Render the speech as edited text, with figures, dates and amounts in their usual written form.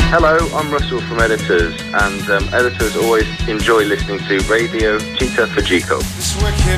Hello, I'm Russell from Editors, and editors always enjoy listening to Radio Cheetah Fujiko.